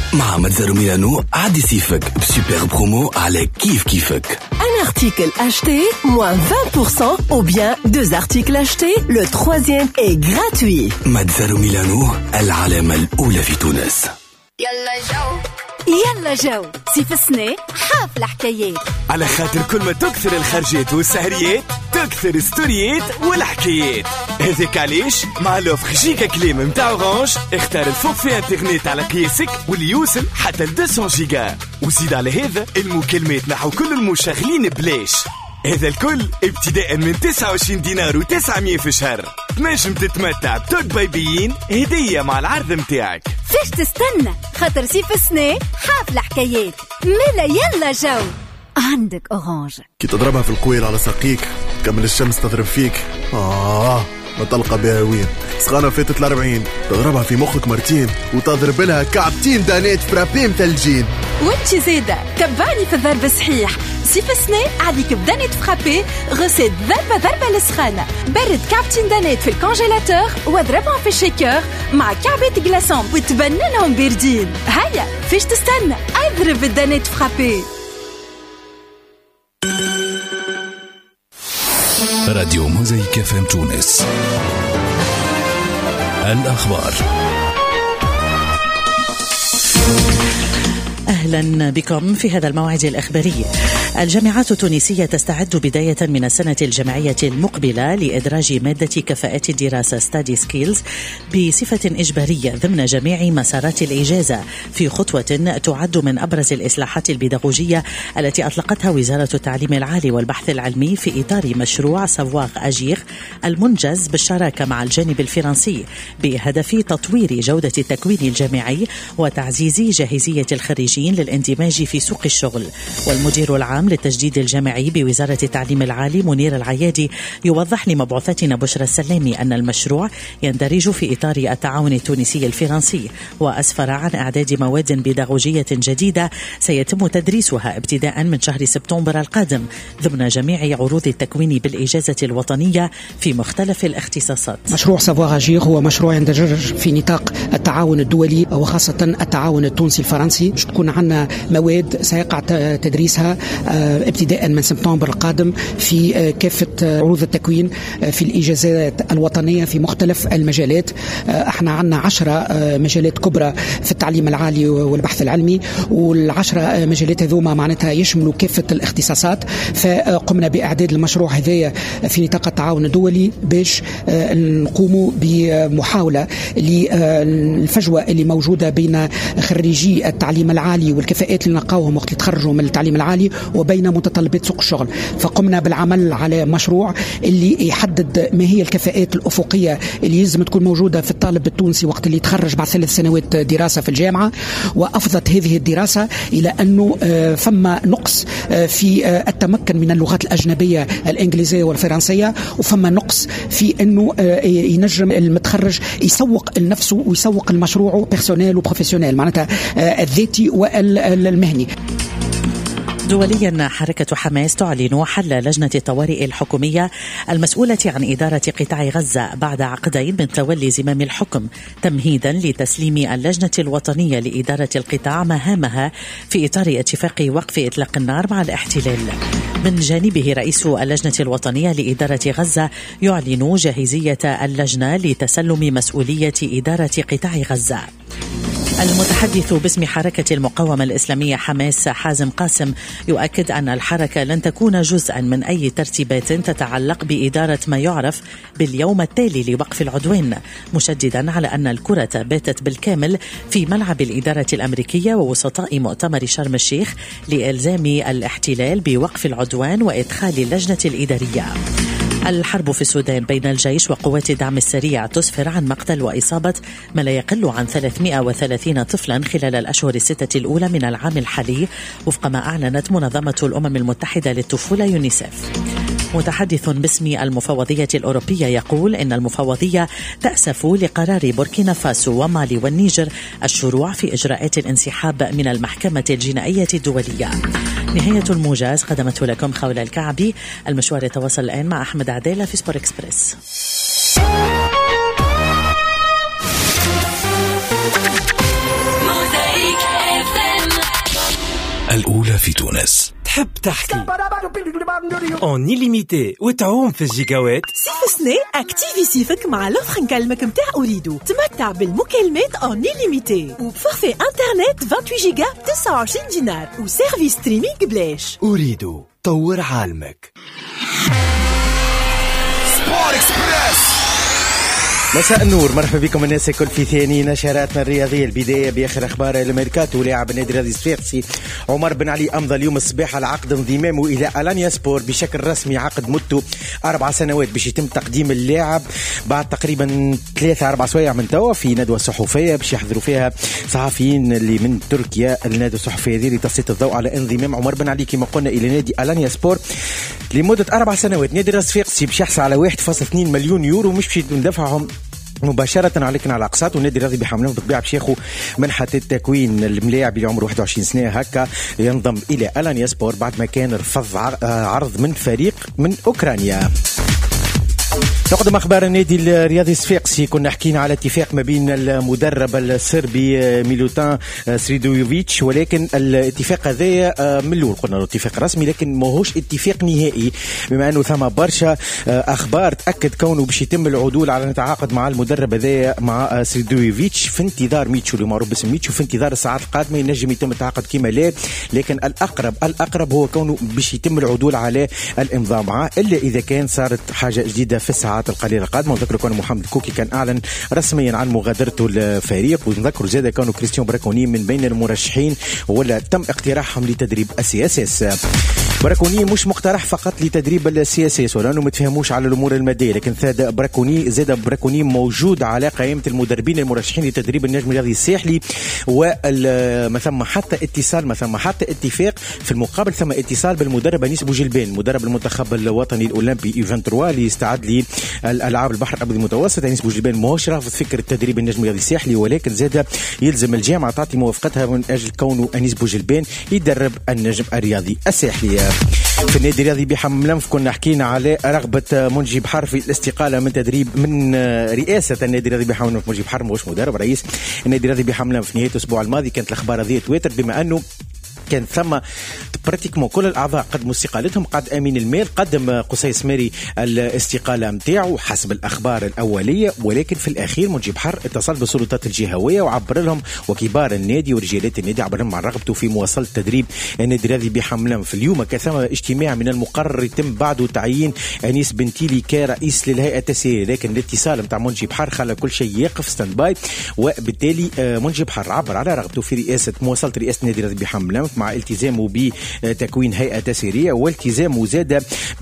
مع متزارو ميلانو عدي صيفك بسوبر برومو على كيفك. Un article acheté, moins 20%, ou bien 2 articles achetés, le 3e est gratuit. متزارو ميلانو العلامة الأولى في تونس. يلا جو صيف السنة حافل حكايات، على خاطر كل ما تكثر الخرجات والسهريات تكثر ستوريات والحكايات. هذاك علاش مع لوفر جيجا كليم متاع اورانج اختار الفوق في انترنت على قياسك واللي يوصل حتى ل 200 جيجا، وزيد على هذا المكالمات نحو كل المشغلين بلاش. هذا الكل ابتداء من 29 دينار و900 في الشهر. تنجم تتمتع بتوك بايبيين هدية مع العرض متاعك. فيش تستنى؟ خاطر صيف السنة حافل حكايات. ملا يلا جو عندك اورانج. كي تضربها في القويل على ساقيك كمل الشمس تضرب فيك. ما تلقى بها وين سخانة فاتت 40 تضربها في مخك مرتين وتضرب لها كعبتين دانات فرابين ثلجين. وانت زيادة تبعني في الضرب صحيح. صيف السنة عليك بدانات فرابي غسيت ضربة للسخانة. برد كعبتين دانات في الكونجيلاتور واضربهم في الشيكر مع كعبات جلاسون وتبننهم باردين. هيا فيش تستنى اضرب الدانات فرابي. راديو موزايك FM تونس. الأخبار. أهلا بكم في هذا الموعد الإخباري. الجامعات التونسية تستعد بداية من السنة الجامعية المقبلة لإدراج مادة كفاءات الدراسة ستادي سكيلز بصفة إجبارية ضمن جميع مسارات الإجازة في خطوة تعد من أبرز الإصلاحات البيداغوجية التي أطلقتها وزارة التعليم العالي والبحث العلمي في إطار مشروع سافواغ أجير المنجز بالشراكة مع الجانب الفرنسي بهدف تطوير جودة التكوين الجامعي وتعزيز جاهزية الخريجين للاندماج في سوق الشغل. والمدير العام للتجديد الجامعي بوزارة التعليم العالي منير العيادي يوضح لمبعوثتنا بشرى السلامي أن المشروع يندرج في إطار التعاون التونسي الفرنسي، وأسفر عن إعداد مواد بيداغوجية جديدة سيتم تدريسها ابتداء من شهر سبتمبر القادم ضمن جميع عروض التكوين بالإجازة الوطنية في مختلف الاختصاصات. مشروع سافواغ أجير هو مشروع يندرج في نطاق التعاون الدولي وخاصة التعاون التونسي الفرنسي. تكون عندنا مواد سيقع تدريسها ابتداء من سبتمبر القادم في كافة عروض التكوين في الإجازات الوطنية في مختلف المجالات. احنا عندنا 10 مجالات كبرى في التعليم العالي والبحث العلمي، وال10 مجالات هذوما معناتها يشملوا كافة الاختصاصات. فقمنا بإعداد المشروع هذايا في نطاق التعاون الدولي باش نقوموا بمحاولة للفجوة اللي موجودة بين خريجي التعليم العالي والكفاءات اللي نلقاوهم وقت يتخرجوا من التعليم العالي وبين متطلبات سوق الشغل. فقمنا بالعمل على مشروع اللي يحدد ما هي الكفاءات الأفقية اللي يلزم تكون موجودة في الطالب التونسي وقت اللي يتخرج بعد 3 سنوات دراسة في الجامعة. وأفضت هذه الدراسة إلى أنه فما نقص في التمكن من اللغات الأجنبية الإنجليزية والفرنسية، وفما نقص في أنه ينجم المتخرج يسوق لنفسه ويسوق المشروع بيرسونيل وبروفيسيونيل معناتها الذاتي والمهني. دوليا حركة حماس تعلن حل لجنة الطوارئ الحكومية المسؤولة عن إدارة قطاع غزة بعد عقدين من تولي زمام الحكم تمهيدا لتسليم اللجنة الوطنية لإدارة القطاع مهامها في إطار اتفاق وقف إطلاق النار مع الاحتلال. من جانبه رئيس اللجنة الوطنية لإدارة غزة يعلن جاهزية اللجنة لتسلم مسؤولية إدارة قطاع غزة. المتحدث باسم حركة المقاومة الإسلامية حماس حازم قاسم يؤكد أن الحركة لن تكون جزءا من أي ترتيبات تتعلق بإدارة ما يعرف باليوم التالي لوقف العدوان، مشددا على أن الكرة باتت بالكامل في ملعب الإدارة الأمريكية ووسطاء مؤتمر شرم الشيخ لإلزام الاحتلال بوقف العدوان وإدخال اللجنة الإدارية. الحرب في السودان بين الجيش وقوات الدعم السريع تسفر عن مقتل وإصابة ما لا يقل عن 330 طفلا خلال الأشهر الستة الأولى من العام الحالي وفق ما أعلنت منظمة الأمم المتحدة للطفولة يونيسف. متحدث باسم المفوضية الأوروبية يقول إن المفوضية تأسف لقرار بوركينا فاسو ومالي والنيجر الشروع في إجراءات الانسحاب من المحكمة الجنائية الدولية. نهاية الموجز قدمته لكم خولة الكعبي. المشوار يتواصل الآن مع أحمد عدالة في سبور إكسبريس. موزايك في تونس. تحب تحكي اون إليميتي وتعوم في الجيجاوات؟ سيف سني اكتيفي سيفك مع لوفر نكلمك متاع أريدو. تمتع بالمكالمات اون إليميتي وبفورفي انترنت 28 جيجا ب 29 دينار وسيرفيس ستريمينغ بلاش. أريدو طور عالمك. سبور اكسبريس. مساء النور، مرحبا بكم الناس الكل في ثاني نشراتنا الرياضيه. البدايه باخر اخبار الميركاتو. لاعب النادي الرياضي الصفاقسي عمر بن علي امضى اليوم الصباح على عقد انضمامه الى ألانيا سبور بشكل رسمي. عقد مدته 4 سنوات باش يتم تقديم اللاعب بعد تقريبا 3-4 سوايع من توا في ندوه صحفيه باش يحضروا فيها صحفيين اللي من تركيا. الندوه الصحفيه هذه لتسليط الضوء على انضمام عمر بن علي كما قلنا الى نادي ألانيا سبور لمده 4 سنوات. نادي الرياضي الصفاقسي باش يحصل على 1.2 مليون يورو مش باش ندفعهم مباشرة عليكن على أقساط. والنادي الرياضي بحملهم بالطبيعة باش ياخذ منحة التكوين الملاعب اللي عمره 21 سنة هكا ينضم إلى ألانيا سبور بعد ما كان رفض عرض من فريق من أوكرانيا. نقدم أخبار النادي الرياضي الصفاقسي. كنا حكينا على اتفاق ما بين المدرب الصربي ميلوتان سريدويفيتش، ولكن الاتفاق هذا من الأول قلنا اتفاق رسمي لكن ماهوش اتفاق نهائي، بما أنه ثم برشا أخبار تأكد كونه باش يتم العدول على نتعاقد مع المدرب هذا مع سريدويفيتش في انتظار ميتشو اللي معروف باسم ميتشو، في انتظار الساعات القادمة ينجم يتم التعاقد كما لا، لكن الأقرب هو كونه باش يتم العدول على الإمضاء معه إلا إذا كان صارت حاجة جديدة في الساعات القليلة القادمة. ونذكر كون محمد كوكي كان أعلن رسميا عن مغادرته الفريق، ونذكر زاد كونه كريستيان براكوني من بين المرشحين ولا تم اقتراحهم لتدريب السياسيس. براكوني مش مقترح فقط لتدريب السياسيس ولانه ما تفهموش على الامور الماديه، لكن زاد براكوني موجود على قائمه المدربين المرشحين لتدريب النجم الرياضي الساحلي، وما ثم حتى اتصال، ما ثم حتى اتفاق. في المقابل ثم اتصال بالمدرب انيس بوجلبان مدرب المنتخب الوطني الاولمبي ايفان 3 اللي يستعد للالعاب البحر الابيض المتوسط. انيس بوجلبان ماهوش رافض فكره تدريب النجم الرياضي الساحلي، ولكن زاد يلزم الجامعه تعطي موافقتها من اجل كونه انيس بوجلبان يدرب النجم الرياضي الساحلي. في النادي الرياضي بحملمف كنا حكينا على رغبة منجي بحر في الاستقالة من رئاسة النادي الرياضي بحملمف. منجي بحر مش مدرب، رئيس النادي الرياضي بحملمف. في نهاية الأسبوع الماضي كانت الأخبار هذه تويتر بما أنه كان ثم براتيكمون كل الاعضاء قدموا استقالتهم. قد امين المال قدم قصي سميري الاستقاله نتاعو حسب الاخبار الاوليه، ولكن في الاخير منجي بحر اتصل بالسلطات الجهويه وعبر لهم وكبار النادي ورجالات النادي عبر لهم عن رغبته في مواصله تدريب النادي الرياضي بحملمف. اليوم كان ثم اجتماع من المقرر يتم بعده تعيين انيس بنتيلي كرئيس للهيئه التسييريه، لكن الاتصال نتاع منجي بحر خلى كل شيء يقف ستاند باي، وبالتالي منجي بحر عبر على رغبته في مواصله رئاسه النادي الرياضي بحملمف مع التزامه بتكوين هيئة تسييرية، والتزامه زاد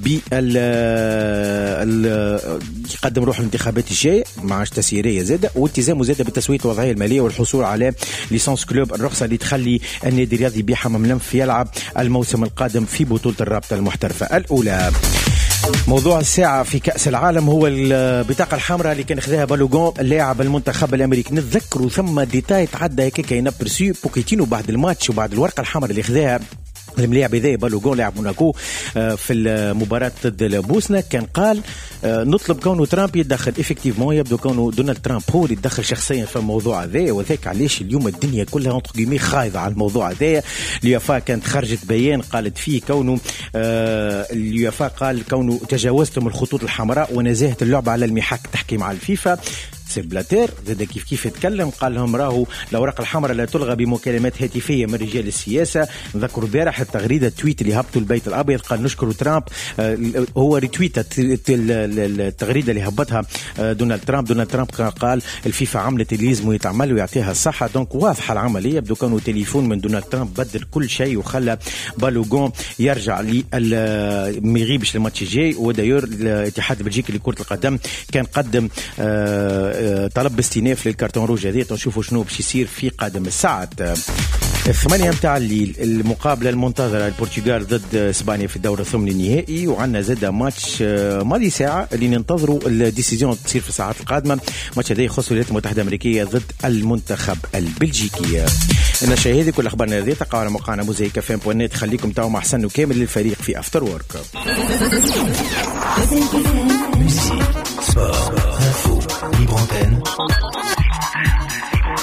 يقدم روح الانتخابات الجاية معاش تسييرية زاد، والتزامه زاد بتسوية الوضعية المالية والحصول على ليسانس كلوب، الرخصة اللي تخلي النادي الرياضي بحملمف يلعب الموسم القادم في بطولة الرابطة المحترفة الأولى. موضوع الساعة في كأس العالم هو البطاقة الحمراء اللي كان خذاها بالوغون اللاعب المنتخب الأمريكي. نتذكروا ثم ديتاي تعدى هيك ينبرسيو بوكيتينو بعد الماتش وبعد الورقة الحمراء اللي خذاها الملاعب ذا بالوغون لاعب موناكو في المباراة ضد البوسنة، كان قال نطلب كونه ترامب يتدخل. إفكتيفمون يبدو كونه دونالد ترامب هو اللي يتدخل شخصيا في الموضوع هذا، وذاك علاش اليوم الدنيا كلها خايضة على الموضوع هذا. اليوفا كانت خرجت بيان قالت فيه كونه اليوفا قال كونه تجاوزتم الخطوط الحمراء ونزاهت اللعبة على المحك تحكيم على الفيفا. سيبلاتير زاد كيف يتكلم قال لهم راهو الأوراق الحمراء لا تلغى بمكالمات هاتفية من رجال السياسة. نذكروا البارح التغريدة التويت اللي هبطوا البيت الأبيض قال نشكر ترامب، هو ريتويت التغريدة اللي هبطها دونالد ترامب قال الفيفا عملت اللي لازم يتعمل ويعطيها الصحة. دونك واضحة العملية، يبدو كانوا تليفون من دونالد ترامب بدل كل شيء وخلى بالوغون يرجع ما يغيبش الماتش الجاي. ودايور الاتحاد البلجيكي لكرة القدم كان قدم طلب باستئناف للكارتون روج هذه، نشوفوا شنو باش يصير في قادم الساعات. 8 متاع الليل المقابله المنتظره البرتغال ضد اسبانيا في الدور الثمن النهائي، وعندنا زاد ماتش ماضي ساعه اللي ننتظروا الديسيزيون تصير في الساعات القادمه. ماتش هذا يخص الولايات المتحده الامريكيه ضد المنتخب البلجيكي. النشاهد هذه كل اخبارنا هذه تقع على موقعنا موزايك FM.net. خليكم تاو مع حسن وكامل للفريق في افتر وورك.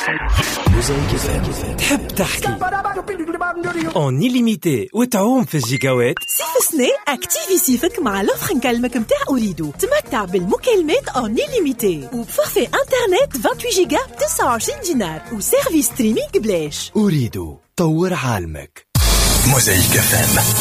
موزايك اف ام. تحب تحكي اون إليميتي وتعوم في الجيجاوات. صيف سنة اكتيفي صيفك مع لوفر نكلمك متاع أريدو. تمتع بالمكالمات اون إليميتي وبفورفي انترنت 28 جيجا ب 29 دينار وسيرفيس ستريمينغ بلاش. أريدو طور عالمك. موزايك اف ام.